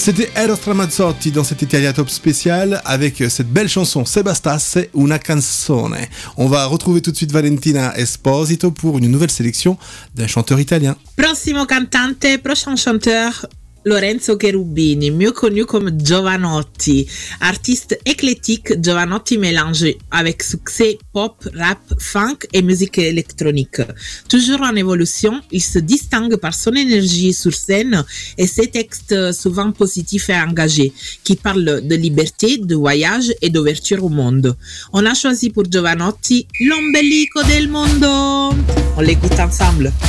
C'était Eros Ramazzotti dans cet Italia Top spécial avec cette belle chanson Se bastasse una canzone. On va retrouver tout de suite Valentina Esposito pour une nouvelle sélection d'un chanteur italien. Prochain chanteur, Lorenzo Cherubini, mieux connu comme Jovanotti. Artiste éclectique, Jovanotti mélange avec succès pop, rap, funk et musique électronique. Toujours en évolution, il se distingue par son énergie sur scène et ses textes souvent positifs et engagés, qui parlent de liberté, de voyage et d'ouverture au monde. On a choisi pour Jovanotti l'ombelico del mondo. On l'écoute ensemble.